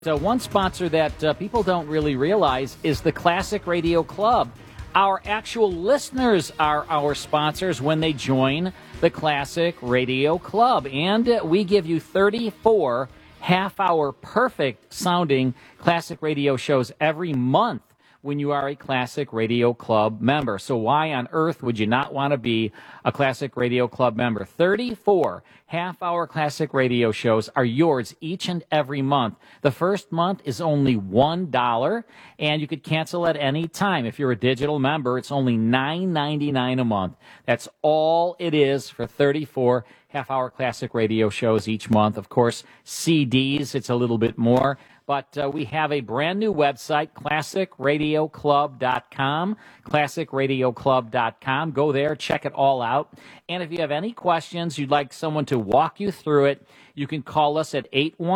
One sponsor that people don't really realize is the Classic Radio Club. Our actual listeners are our sponsors when they join the Classic Radio Club. And we give you 34 half-hour perfect-sounding classic radio shows every month when you are a Classic Radio Club member. So why on earth would you not want to be a Classic Radio Club member? 34 half-hour classic radio shows are yours each and every month. The first month is only $1, and you could cancel at any time. If you're a digital member, it's only $9.99 a month. That's all it is for 34 half-hour classic radio shows each month. Of course, CDs, it's a little bit more. But we have a brand new website, classicradioclub.com, classicradioclub.com. Go there, check it all out. And if you have any questions, you'd like someone to walk you through it, you can call us at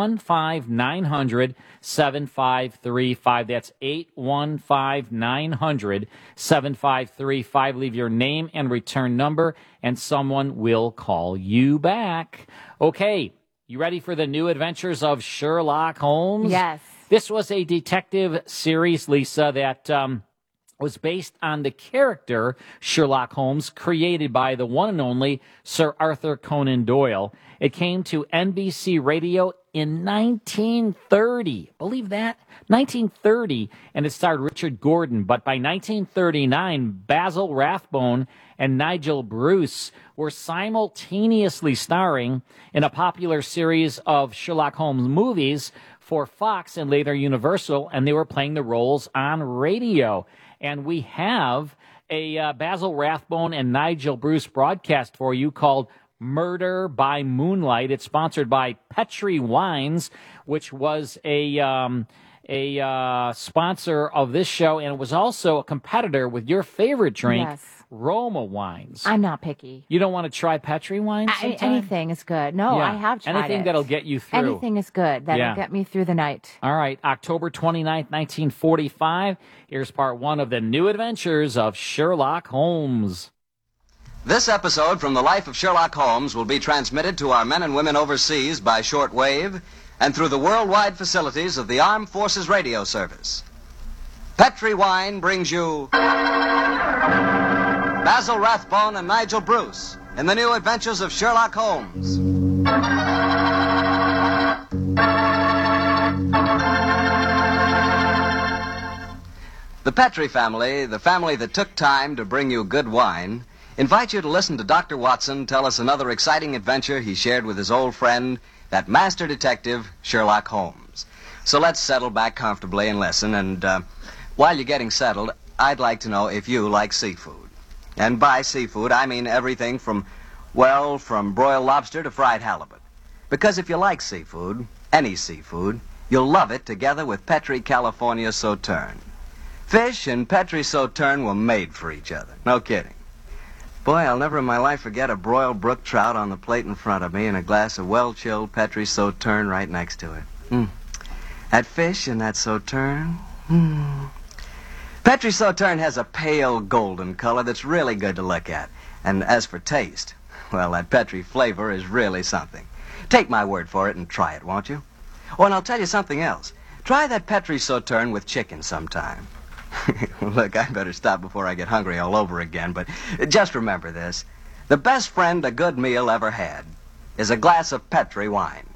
815-900-7535. That's 815-900-7535. Leave your name and return number, and someone will call you back. Okay. You ready for the new adventures of Sherlock Holmes? Yes. This was a detective series, Lisa, that was based on the character Sherlock Holmes, created by the one and only Sir Arthur Conan Doyle. It came to NBC Radio in 1930. Believe that? 1930. And it starred Richard Gordon. But by 1939, Basil Rathbone and Nigel Bruce were simultaneously starring in a popular series of Sherlock Holmes movies for Fox and later Universal, and they were playing the roles on radio. And we have a Basil Rathbone and Nigel Bruce broadcast for you called Murder by Moonlight. It's sponsored by Petri Wines, which was a sponsor of this show, and it was also a competitor with your favorite drink, Yes. Roma Wines. I'm not picky. You don't want to try Petri Wines sometime? Anything is good. No, Yeah. I have tried Anything it. that'll get you through. Anything is good. That'll get me through the night. All right, October 29th, 1945. Here's part one of the new adventures of Sherlock Holmes. This episode from the life of Sherlock Holmes will be transmitted to our men and women overseas by shortwave and through the worldwide facilities of the Armed Forces Radio Service. Petri Wine brings you Basil Rathbone and Nigel Bruce in the new adventures of Sherlock Holmes. The Petri family, the family that took time to bring you good wine, invite you to listen to Dr. Watson tell us another exciting adventure he shared with his old friend, that master detective, Sherlock Holmes. So let's settle back comfortably and listen, and while you're getting settled, I'd like to know if you like seafood. And by seafood, I mean everything from broiled lobster to fried halibut. Because if you like seafood, any seafood, you'll love it together with Petri California Sauterne. Fish and Petri Sauterne were made for each other. No kidding. Boy, I'll never in my life forget a broiled brook trout on the plate in front of me and a glass of well-chilled Petri Sauterne right next to it. That fish and that Sauterne. Petri Sauterne has a pale golden color that's really good to look at. And as for taste, well, that Petri flavor is really something. Take my word for it and try it, won't you? Oh, and I'll tell you something else. Try that Petri Sauterne with chicken sometime. Look, I better stop before I get hungry all over again, but just remember this. The best friend a good meal ever had is a glass of Petri wine.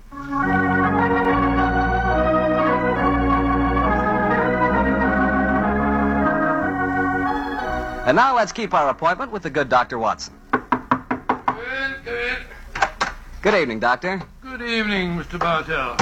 And now let's keep our appointment with the good Dr. Watson. Come in. Good evening, Doctor. Good evening, Mr. Bartell.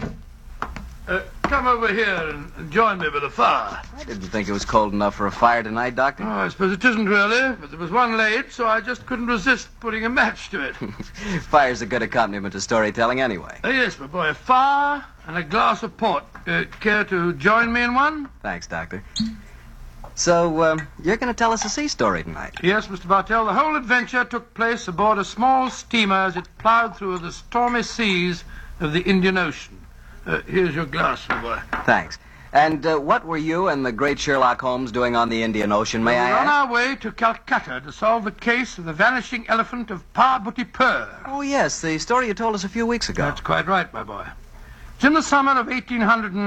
Come over here and join me by the fire. I didn't think it was cold enough for a fire tonight, Doctor. Oh, I suppose it isn't really, but there was one laid, so I just couldn't resist putting a match to it. Fire's a good accompaniment to storytelling anyway. Yes, my boy, a fire and a glass of port. Care to join me in one? Thanks, Doctor. So, you're going to tell us a sea story tonight? Yes, Mr. Bartell. The whole adventure took place aboard a small steamer as it plowed through the stormy seas of the Indian Ocean. Here's your glass, my boy. Thanks. And what were you and the great Sherlock Holmes doing on the Indian Ocean, may I We're on ask? our way to Calcutta to solve the case of the vanishing elephant of Parbhuti Pur. Oh, yes, the story you told us a few weeks ago. That's quite right, my boy. In the summer of 1809,